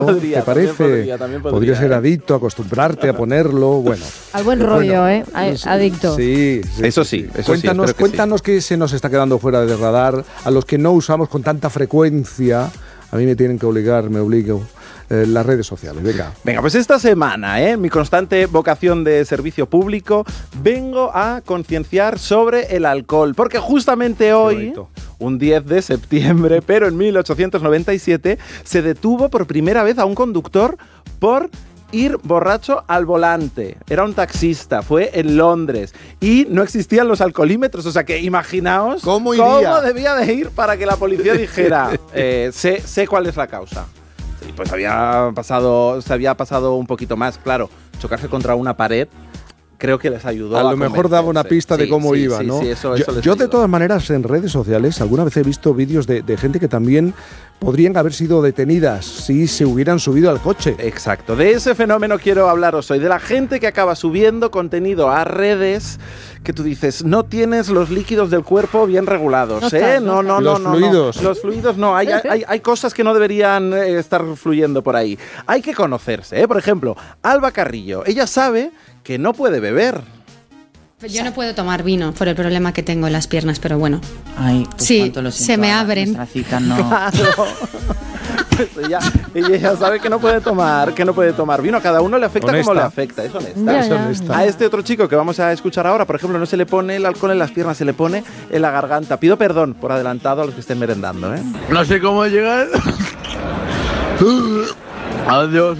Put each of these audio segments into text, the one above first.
¿Te parece? Podría ser adicto, acostumbrarte a ponerlo, bueno. Al buen rollo, adicto. Sí, eso sí. Cuéntanos qué se nos está quedando fuera de radar, a los que no usamos con tanta frecuencia. A mí me tienen que me obligo. Las redes sociales, Venga, pues esta semana, mi constante vocación de servicio público, vengo a concienciar sobre el alcohol, porque justamente hoy, un 10 de septiembre, pero en 1897, se detuvo por primera vez a un conductor por ir borracho al volante. Era un taxista, fue en Londres y no existían los alcoholímetros, o sea que imaginaos cómo debía de ir para que la policía dijera, sé cuál es la causa. Y pues se había pasado un poquito más, claro, chocarse contra una pared. Creo que les ayudó a lo mejor daba una pista de cómo iba, ¿no? Sí, eso yo de todas maneras en redes sociales alguna vez he visto vídeos de gente que también podrían haber sido detenidas si se hubieran subido al coche. Exacto, de ese fenómeno quiero hablaros hoy, de la gente que acaba subiendo contenido a redes que tú dices, no tienes los líquidos del cuerpo bien regulados, No. Los fluidos no, hay cosas que no deberían estar fluyendo por ahí. Hay que conocerse, Por ejemplo, Alba Carrillo, ella sabe que no puede beber. Yo no puedo tomar vino por el problema que tengo en las piernas, pero bueno. Ay, pues sí, se me abren. No. Claro. Pues ella ya sabe que no puede tomar vino. A cada uno le afecta como le afecta. Es honesta. A este otro chico que vamos a escuchar ahora, por ejemplo, no se le pone el alcohol en las piernas, se le pone en la garganta. Pido perdón por adelantado a los que estén merendando, No sé cómo llegar. Adiós.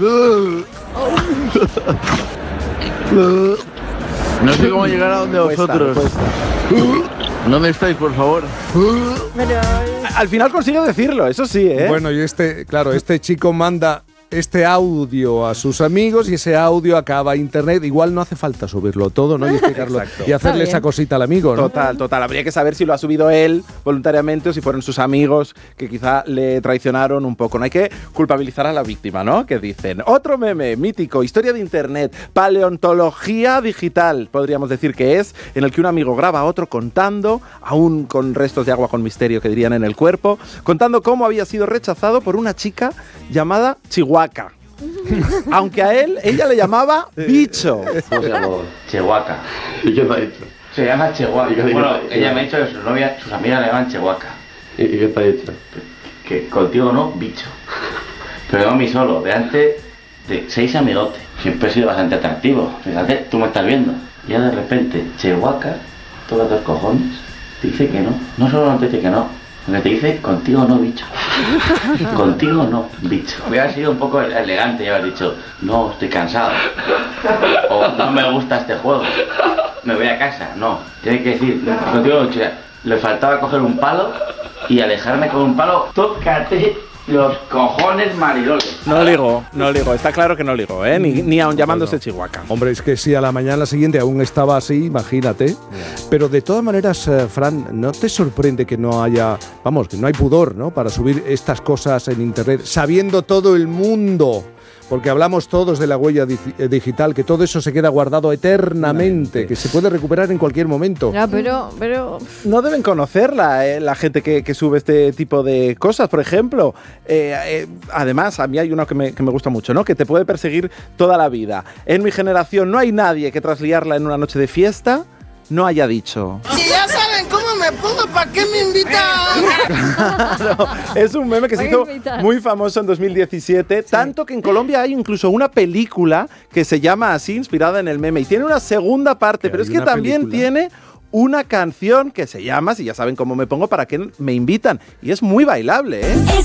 No sé cómo llegar a donde vosotros. ¿Dónde estáis, por favor? Al final consigue decirlo, eso sí, Bueno, y este chico manda este audio a sus amigos y ese audio acaba a internet. Igual no hace falta subirlo todo, ¿no? Y explicarlo y hacerle esa cosita al amigo, ¿no? Total. Habría que saber si lo ha subido él voluntariamente o si fueron sus amigos que quizá le traicionaron un poco. No hay que culpabilizar a la víctima, ¿no? Que dicen. Otro meme mítico, historia de internet, paleontología digital, podríamos decir que es, en el que un amigo graba a otro contando, aún con restos de agua con misterio que dirían en el cuerpo, contando cómo había sido rechazado por una chica llamada Chihuahua. Aunque a ella le llamaba bicho. ¿Cómo se llamó? Chihuahua. ¿Y qué te ha dicho? Se llama Chihuahua. Bueno, ella me ha dicho que sus amigas le llaman Chihuahua. ¿Y qué te ha dicho? Que contigo no, bicho. Pero no a mí solo, delante de 6 amigotes. Siempre he sido bastante atractivo. Fíjate, tú me estás viendo. Y ya de repente, Chihuahua, todos los cojones, dice que no. No solo te dice que no. Porque te dice, contigo no, bicho. Contigo no, bicho. Hubiera sido un poco elegante y haber dicho, no, estoy cansado. O no me gusta este juego. Me voy a casa. No, tiene que decir, contigo no, bicho. Le faltaba coger un palo y alejarme con un palo. Tócate los cojones, maridoles. No ligo. Está claro que no ligo, ni aun llamándose Chihuahua. Hombre, es que si a la mañana siguiente aún estaba así, imagínate. Pero de todas maneras, Fran, ¿no te sorprende que no haya, que no hay pudor, ¿no? Para subir estas cosas en internet, sabiendo todo el mundo? Porque hablamos todos de la huella digital, que todo eso se queda guardado eternamente, que se puede recuperar en cualquier momento. Ya, pero no deben conocerla, la gente que sube este tipo de cosas, por ejemplo. Además, a mí hay uno que me gusta mucho, ¿no? Que te puede perseguir toda la vida. En mi generación no hay nadie que tras liarla en una noche de fiesta no haya dicho... Si ya saben cómo me pongo, ¿para qué me invitan? Claro, es un meme que se hizo muy famoso en 2017, tanto que en Colombia hay incluso una película que se llama así, inspirada en el meme, y tiene una segunda parte, pero es que también tiene una canción que se llama, si ya saben cómo me pongo, ¿para qué me invitan? Y es muy bailable,